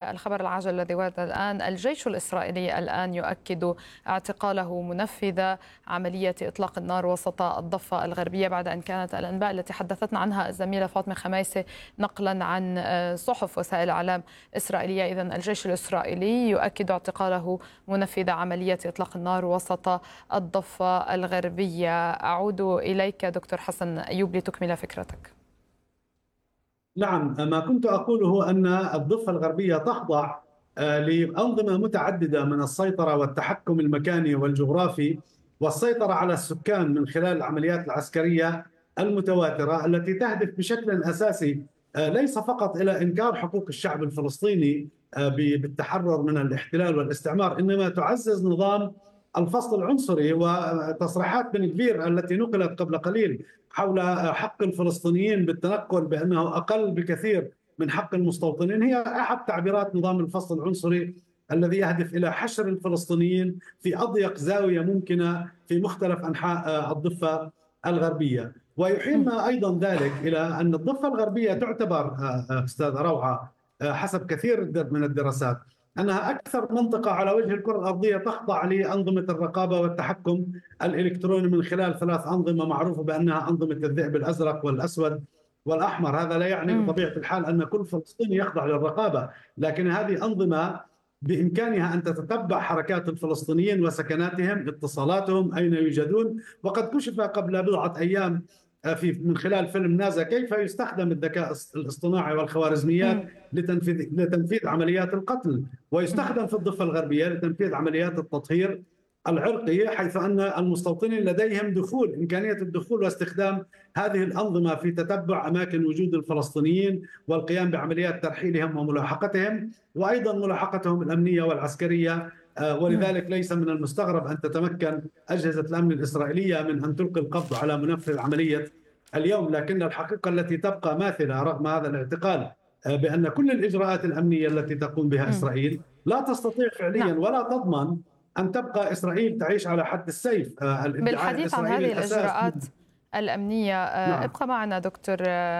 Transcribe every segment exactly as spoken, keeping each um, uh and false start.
الخبر العاجل الذي ورد الآن، الجيش الإسرائيلي الآن يؤكد اعتقاله منفذ عملية إطلاق النار وسط الضفة الغربية، بعد أن كانت الأنباء التي حدثتنا عنها الزميلة فاطمة خميسة نقلا عن صحف وسائل إعلام إسرائيلية. إذن الجيش الإسرائيلي يؤكد اعتقاله منفذ عملية إطلاق النار وسط الضفة الغربية. أعود إليك دكتور حسن أيوب لتكمل فكرتك. نعم، ما كنت أقوله أن الضفة الغربية تخضع لأنظمة متعددة من السيطرة والتحكم المكاني والجغرافي والسيطرة على السكان من خلال العمليات العسكرية المتواترة التي تهدف بشكل أساسي ليس فقط إلى إنكار حقوق الشعب الفلسطيني بالتحرر من الاحتلال والاستعمار، إنما تعزز نظام الفصل العنصري. وتصريحات بن غفير التي نقلت قبل قليل حول حق الفلسطينيين بالتنقل بأنه أقل بكثير من حق المستوطنين هي أحد تعبيرات نظام الفصل العنصري الذي يهدف إلى حشر الفلسطينيين في أضيق زاوية ممكنة في مختلف أنحاء الضفة الغربية. ويحيلنا أيضا ذلك إلى أن الضفة الغربية تعتبر أستاذ روعة حسب كثير من الدراسات أنها أكثر منطقة على وجه الكرة الأرضية تخضع لأنظمة الرقابة والتحكم الإلكتروني من خلال ثلاث أنظمة معروفة بأنها أنظمة الذئب الأزرق والأسود والأحمر. هذا لا يعني بطبيعة الحال أن كل فلسطيني يخضع للرقابة، لكن هذه أنظمة بإمكانها أن تتبع حركات الفلسطينيين وسكناتهم، اتصالاتهم، أين يوجدون. وقد كشف قبل بضعة أيام في من خلال فيلم نازا كيف يستخدم الذكاء الاصطناعي والخوارزميات لتنفيذ لتنفيذ عمليات القتل، ويستخدم في الضفة الغربية لتنفيذ عمليات التطهير العرقي، حيث أن المستوطنين لديهم دخول إمكانية الدخول واستخدام هذه الأنظمة في تتبع أماكن وجود الفلسطينيين والقيام بعمليات ترحيلهم وملاحقتهم، وأيضا ملاحقتهم الأمنية والعسكرية. ولذلك ليس من المستغرب أن تتمكن أجهزة الأمن الإسرائيلية من أن تلقي القبض على منفذ عملية اليوم. لكن الحقيقة التي تبقى ماثلة رغم هذا الاعتقال بأن كل الإجراءات الأمنية التي تقوم بها إسرائيل لا تستطيع فعليا ولا تضمن أن تبقى إسرائيل تعيش على حد السيف. بالحديث عن هذه الإجراءات الأمنية نعم. ابقى معنا دكتور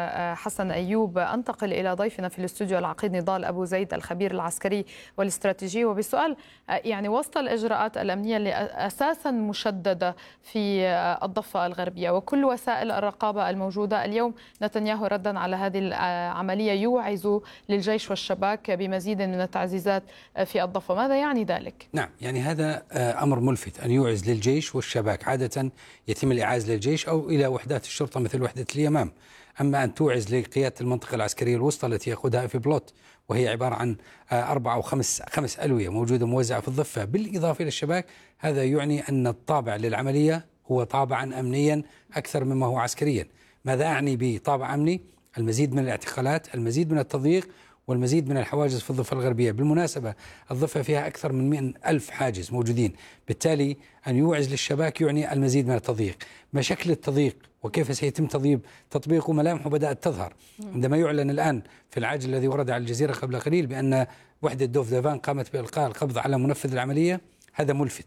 حسن أيوب. أنتقل إلى ضيفنا في الاستوديو العقيد نضال أبو زيد الخبير العسكري والاستراتيجي، وبسؤال يعني وسط الإجراءات الأمنية اللي أساسا مشددة في الضفة الغربية وكل وسائل الرقابة الموجودة اليوم، نتنياهو ردا على هذه العملية يوعز للجيش والشباك بمزيد من التعزيزات في الضفة. ماذا يعني ذلك؟ نعم، يعني هذا أمر ملفت أن يوعز للجيش والشباك. عادة يتم الإعاز للجيش أو إلى وحدات الشرطة مثل وحدة اليمام، أما أن توعز لقيادة المنطقة العسكرية الوسطى التي يقودها في بلوت، وهي عبارة عن أربع أو خمس خمس ألوية موجودة موزعة في الضفة بالإضافة إلى الشباك، هذا يعني أن الطابع للعملية هو طابعا أمنيا أكثر مما هو عسكريا. ماذا أعني بطابع أمني؟ المزيد من الاعتقالات، المزيد من التضييق، والمزيد من الحواجز في الضفة الغربية. بالمناسبة الضفة فيها أكثر من مئة ألف حاجز موجودين، بالتالي أن يوعز للشباك يعني المزيد من التضييق. ما شكل التضييق وكيف سيتم تضييق تطبيقه ملامحه بدأت تظهر عندما يعلن الآن في العاجل الذي ورد على الجزيرة قبل قليل بأن وحدة دوف دافان قامت بإلقاء القبض على منفذ العملية. هذا ملفت.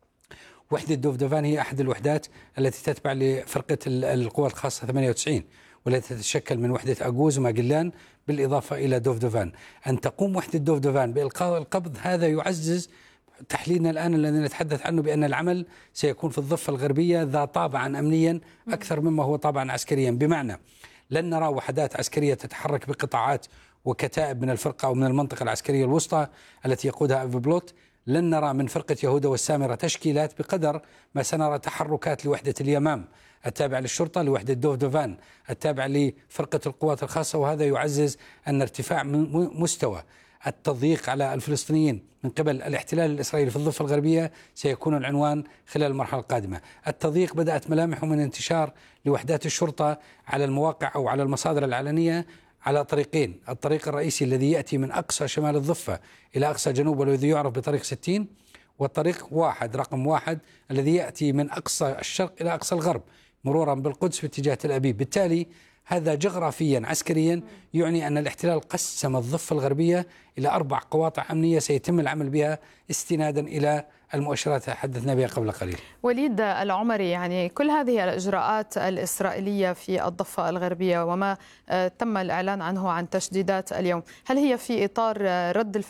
وحدة دوف دافان هي أحد الوحدات التي تتبع لفرقة القوات الخاصة ثمانية وتسعين والتي تتشكل من وحدة أغوز وماجلان بالإضافة إلى دوف دافان. أن تقوم وحدة دوف دافان بإلقاء القبض هذا يعزز تحليلنا الآن الذي نتحدث عنه بأن العمل سيكون في الضفة الغربية ذا طابعا أمنيا أكثر مما هو طابعا عسكريا، بمعنى لن نرى وحدات عسكرية تتحرك بقطاعات وكتائب من الفرقة أو من المنطقة العسكرية الوسطى التي يقودها أفي بلوت. لن نرى من فرقة يهودا والسامرة تشكيلات بقدر ما سنرى تحركات لوحدة اليمام التابعة للشرطة، لوحدة دوف دافان التابعة لفرقة القوات الخاصة. وهذا يعزز أن ارتفاع مستوى التضييق على الفلسطينيين من قبل الاحتلال الإسرائيلي في الضفة الغربية سيكون العنوان خلال المرحلة القادمة. التضييق بدأت ملامحه من انتشار لوحدات الشرطة على المواقع أو على المصادر العلنية على طريقين: الطريق الرئيسي الذي يأتي من أقصى شمال الضفة إلى أقصى جنوب والذي يعرف بطريق ستين، والطريق واحد رقم واحد الذي يأتي من أقصى الشرق إلى أقصى الغرب مرورا بالقدس باتجاه تل أبيب. بالتالي هذا جغرافيا عسكريا يعني أن الاحتلال قسم الضفة الغربية إلى أربع قواطع أمنية سيتم العمل بها استنادا إلى المؤشرات تحدثنا بها قبل قليل. وليد العمري، يعني كل هذه الإجراءات الإسرائيلية في الضفة الغربية وما تم الإعلان عنه عن تشديدات اليوم، هل هي في إطار رد الفعل